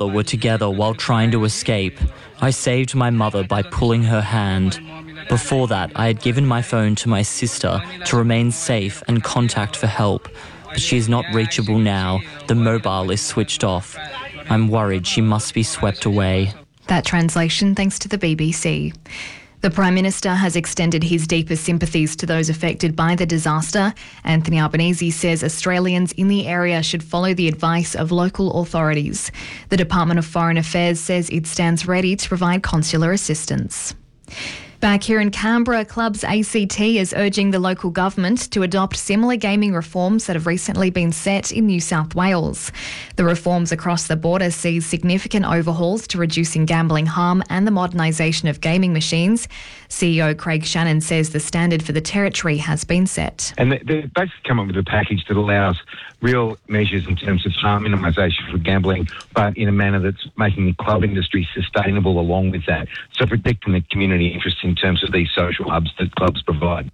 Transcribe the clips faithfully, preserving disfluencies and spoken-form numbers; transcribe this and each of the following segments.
mother were together while trying to escape. I saved my mother by pulling her hand. Before that, I had given my phone to my sister to remain safe and contact for help. But she is not reachable now. The mobile is switched off. I'm worried she must be swept away. That translation thanks to the B B C. The Prime Minister has extended his deepest sympathies to those affected by the disaster. Anthony Albanese says Australians in the area should follow the advice of local authorities. The Department of Foreign Affairs says it stands ready to provide consular assistance. Back here in Canberra, Clubs A C T is urging the local government to adopt similar gaming reforms that have recently been set in New South Wales. The reforms across the border see significant overhauls to reducing gambling harm and the modernisation of gaming machines. C E O Craig Shannon says the standard for the territory has been set. And they've basically come up with a package that allows real measures in terms of harm minimisation for gambling, but in a manner that's making the club industry sustainable along with that. So protecting the community interests in terms of these social hubs that clubs provide.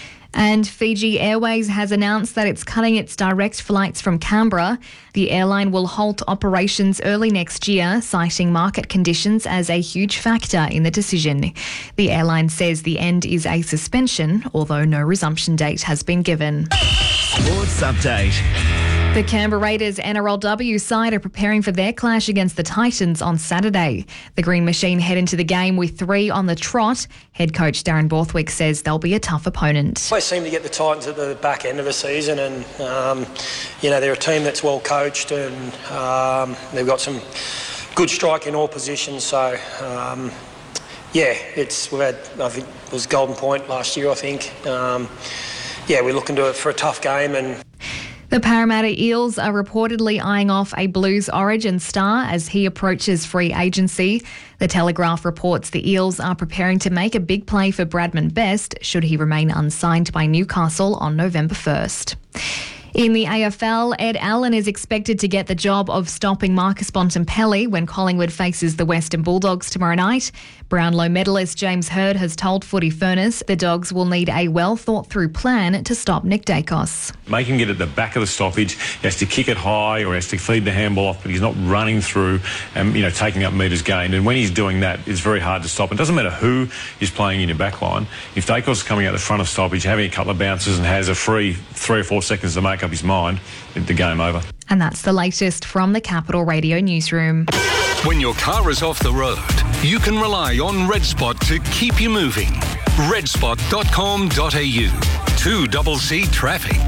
And Fiji Airways has announced that it's cutting its direct flights from Canberra. The airline will halt operations early next year, citing market conditions as a huge factor in the decision. The airline says the end is a suspension, although no resumption date has been given. Sports Update. The Canberra Raiders N R L W side are preparing for their clash against the Titans on Saturday. The Green Machine head into the game with three on the trot. Head coach Darren Borthwick says they'll be a tough opponent. They seem to get the Titans at the back end of a season, and um, you know they're a team that's well coached, and um, they've got some good strike in all positions. So um, yeah, it's we had I think it was Golden Point last year. I think um, yeah, we're looking to it for a tough game. And the Parramatta Eels are reportedly eyeing off a Blues origin star as he approaches free agency. The Telegraph reports the Eels are preparing to make a big play for Bradman Best should he remain unsigned by Newcastle on November first. In the A F L, Ed Allen is expected to get the job of stopping Marcus Bontempelli when Collingwood faces the Western Bulldogs tomorrow night. Brownlow medalist James Hird has told Footy Furnace the Dogs will need a well-thought-through plan to stop Nick Dacos. Make him get at the back of the stoppage. He has to kick it high or he has to feed the handball off, but he's not running through and, you know, taking up metres gained. And when he's doing that, it's very hard to stop. It doesn't matter who is playing in your back line. If Dacos is coming out the front of stoppage, having a couple of bounces and has a free three or four seconds to make up his mind, the game over. And that's the latest from the Capital Radio newsroom. When your car is off the road, you can rely on RedSpot to keep you moving. red spot dot com dot a u. two C C traffic.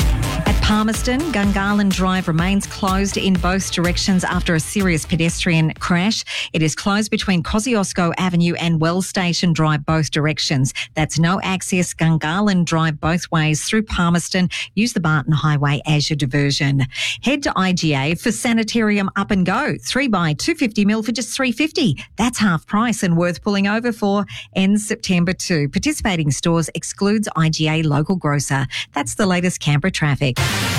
At Palmerston, Gungahlin Drive remains closed in both directions after a serious pedestrian crash. It is closed between Kosciuszko Avenue and Wells Station Drive, both directions. That's no access Gungahlin Drive both ways through Palmerston. Use the Barton Highway as your diversion. Head to I G A for Sanitarium Up and Go. Three by two hundred fifty mil for just three dollars fifty. That's half price and worth pulling over for. Ends September second. Participating stores excludes I G A local grocer. That's the latest Canberra traffic.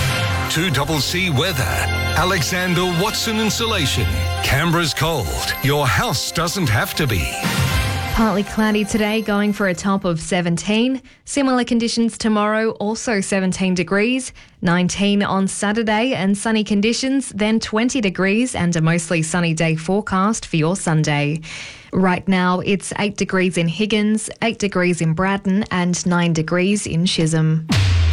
two C C weather. Alexander Watson Insulation. Canberra's cold. Your house doesn't have to be. Partly cloudy today, going for a top of seventeen. Similar conditions tomorrow, also seventeen degrees. nineteen on Saturday and sunny conditions, then twenty degrees and a mostly sunny day forecast for your Sunday. Right now, it's eight degrees in Higgins, eight degrees in Bradden and nine degrees in Chisholm.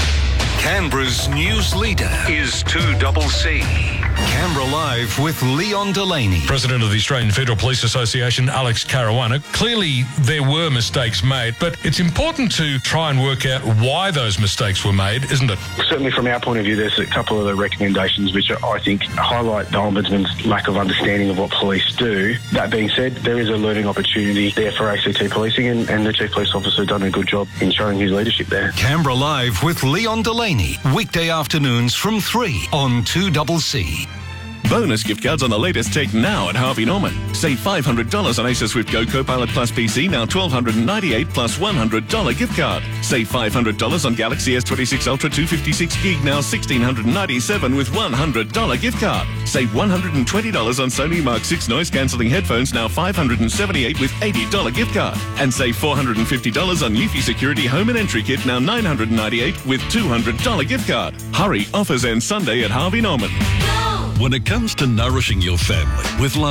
Canberra's news leader is two C C. Canberra Live with Leon Delaney. President of the Australian Federal Police Association, Alex Caruana. Clearly, there were mistakes made, but it's important to try and work out why those mistakes were made, isn't it? Certainly from our point of view, there's a couple of the recommendations which I think highlight the Ombudsman's lack of understanding of what police do. That being said, there is a learning opportunity there for A C T policing, and, and the Chief Police Officer done a good job in showing his leadership there. Canberra Live with Leon Delaney. Weekday afternoons from three on two C C. Bonus gift cards on the latest tech now at Harvey Norman. Save five hundred dollars on Acer Swift Go Copilot Plus P C, now one thousand two hundred ninety-eight dollars plus one hundred dollars gift card. Save five hundred dollars on Galaxy S twenty-six Ultra two fifty-six gig, now one thousand six hundred ninety-seven dollars with one hundred dollars gift card. Save one hundred twenty dollars on Sony Mark six noise-cancelling headphones, now five hundred seventy-eight dollars with eighty dollars gift card. And save four hundred fifty dollars on Eufy Security Home and Entry Kit, now nine hundred ninety-eight dollars with two hundred dollars gift card. Hurry, offers end Sunday at Harvey Norman. When it comes to nourishing your family with love,